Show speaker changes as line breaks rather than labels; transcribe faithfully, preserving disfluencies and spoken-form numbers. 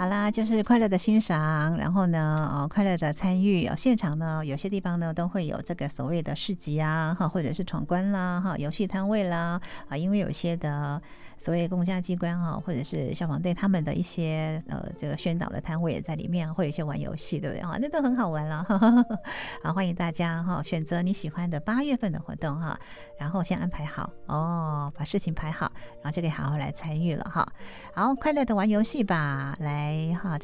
好啦，就是快乐的欣赏，然后呢，呃，快乐的参与。哦，现场呢，有些地方呢都会有这个所谓的市集啊，哈，或者是闯关啦，哈，游戏摊位啦，啊，因为有些的所谓公家机关哈，或者是消防队他们的一些呃这个宣导的摊位也在里面，会有一些玩游戏，对不对哈？那都很好玩啦。好，欢迎大家哈，选择你喜欢的八月份的活动哈，然后先安排好哦，把事情排好，然后就可以好好来参与了哈。好，快乐的玩游戏吧，来哈。